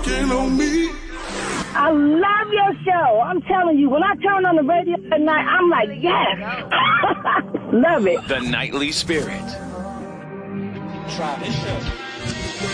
I love your show. I'm telling you, when I turn on the radio at night, I'm like, yes. Love it. The Nightly Spirit. Try this show.